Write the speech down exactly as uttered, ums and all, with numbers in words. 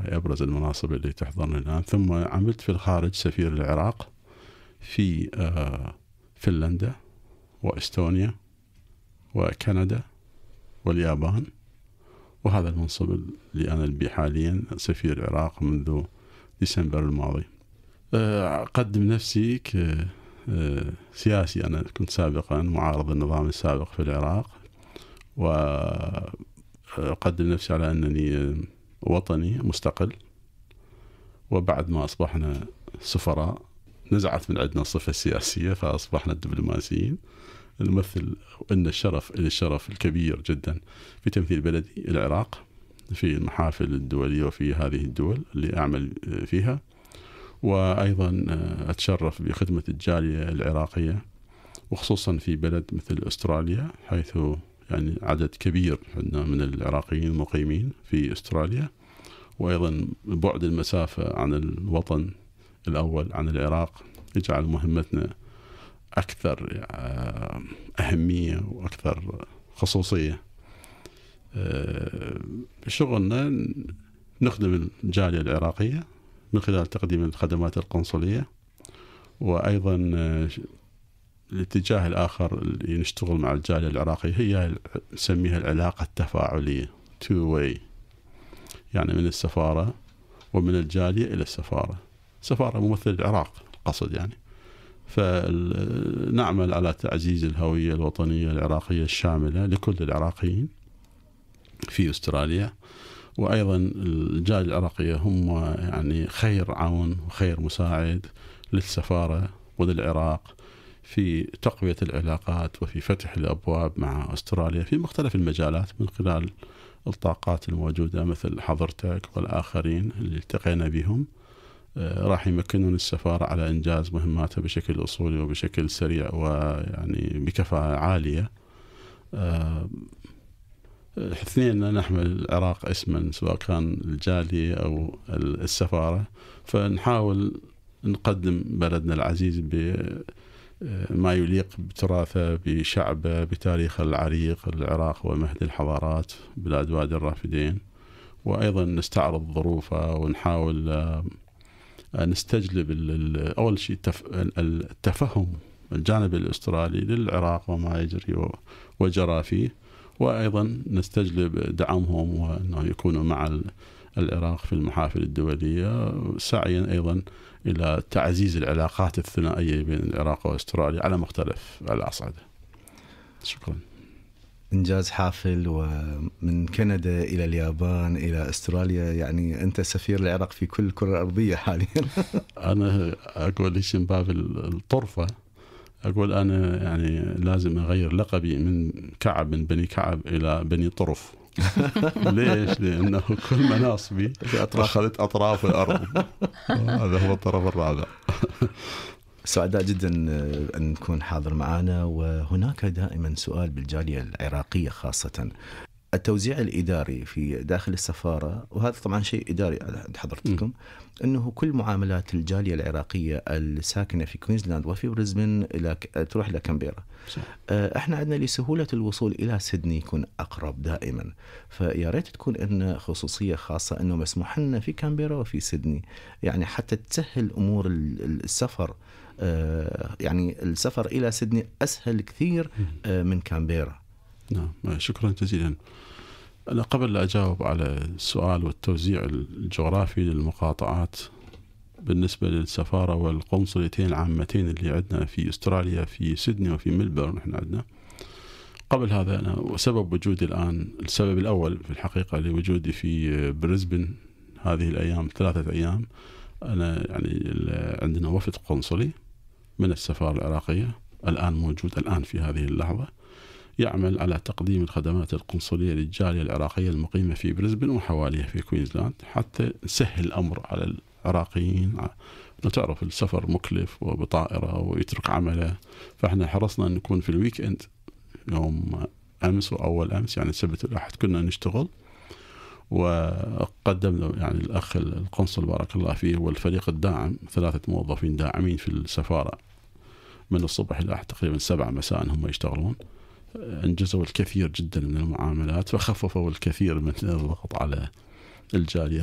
هي أبرز المناصب اللي تحضرني الآن. ثم عملت في الخارج سفير العراق في فنلندا وإستونيا وكندا واليابان، وهذا المنصب اللي أنا به حاليا سفير العراق منذ ديسمبر الماضي. أقدم نفسي كسياسي، أنا كنت سابقا معارض النظام السابق في العراق، وأقدم نفسي على أنني وطني مستقل. وبعد ما أصبحنا سفراء نزعت من عندنا الصفة السياسية فأصبحنا دبلوماسيين، نمثل أن الشرف إلى الشرف الكبير جدا في تمثيل بلدي العراق في المحافل الدولية وفي هذه الدول اللي أعمل فيها، وأيضا أتشرف بخدمة الجالية العراقية وخصوصا في بلد مثل أستراليا، حيث يعني عدد كبير من العراقيين المقيمين في أستراليا، وأيضا بعد المسافة عن الوطن الأول عن العراق يجعل مهمتنا أكثر أهمية وأكثر خصوصية. شغلنا نخدم الجالية العراقية من خلال تقديم الخدمات القنصلية، وأيضا الاتجاه الآخر اللي نشتغل مع الجالية العراقية هي نسميها العلاقة التفاعلية two way، يعني من السفارة ومن الجالية إلى السفارة، سفارة ممثل العراق قصد يعني. فنعمل على تعزيز الهوية الوطنية العراقية الشاملة لكل العراقيين في أستراليا، وأيضا الجالية العراقية هم يعني خير عون وخير مساعد للسفارة وللعراق في تقوية العلاقات وفي فتح الأبواب مع أستراليا في مختلف المجالات من خلال الطاقات الموجودة مثل حضرتك والآخرين اللي التقينا بهم، راح يمكنون السفارة على إنجاز مهماتها بشكل أصولي وبشكل سريع ويعني بكفاءة عالية. اثنين نحمل العراق اسما سواء كان الجالية أو السفارة، فنحاول نقدم بلدنا العزيز بما يليق بتراثه بشعبه بتاريخه العريق. العراق ومهد الحضارات بلاد وادي الرافدين، وأيضا نستعرض ظروفه ونحاول نستجلب أول شيء التفهم الجانب الأسترالي للعراق وما يجري وجرى فيه، وأيضا نستجلب دعمهم وأنه يكونوا مع العراق في المحافل الدولية، سعيا أيضا إلى تعزيز العلاقات الثنائية بين العراق وأستراليا على مختلف الأصعدة. شكرا. إنجاز حافل، ومن كندا إلى اليابان إلى أستراليا، يعني أنت سفير العراق في كل الكرة الأرضية حاليا. أنا أقول ليش من باب الطرفة، أقول أنا يعني لازم أغير لقبي من كعب من بني كعب إلى بني طرف. ليش؟ لأنه كل مناصبي أخذت أطراف الأرض، هذا هو الطرف الرابع. سعداء جدا أن نكون حاضر معنا. وهناك دائما سؤال بالجالية العراقية خاصة التوزيع الإداري في داخل السفارة، وهذا طبعا شيء إداري عند حضرتكم، أنه كل معاملات الجالية العراقية الساكنة في كوينزلاند وفي بريسبن إلى تروح إلى كامبيرا. احنا عندنا لسهولة الوصول إلى سيدني يكون أقرب دائما، فيا ريت تكون لنا خصوصية خاصة أنه مسموح لنا في كامبيرا وفي سيدني، يعني حتى تسهل أمور السفر. يعني السفر إلى سيدني أسهل كثير من كامبيرا. نعم، شكرا جزيلا. أنا قبل لا أجاوب على السؤال والتوزيع الجغرافي للمقاطعات بالنسبة للسفارة والقنصليتين العامتين اللي عندنا في أستراليا في سيدني وفي ملبورن، إحنا عندنا قبل هذا أنا وسبب وجودي الآن، السبب الأول في الحقيقة لوجودي في بريسبن هذه الأيام ثلاثة أيام، أنا يعني عندنا وفد قنصلي من السفارة العراقية الآن موجود الآن في هذه اللحظة يعمل على تقديم الخدمات القنصلية للجالية العراقية المقيمة في بريسبن وحواليها في كوينزلاند، حتى نسهل الأمر على العراقيين. تعرف السفر مكلف وبطائرة ويترك عمله، فإحنا حرصنا أن نكون في الويك إند يوم أمس وأول أمس يعني السبت والأحد كنا نشتغل، وقدمنا يعني الأخ القنصل بارك الله فيه والفريق الداعم ثلاثة موظفين داعمين في السفارة من الصبح إلى تقريبا سبعة مساء هم يشتغلون، انجزوا الكثير جدا من المعاملات وخففوا الكثير من الضغط على الجالية.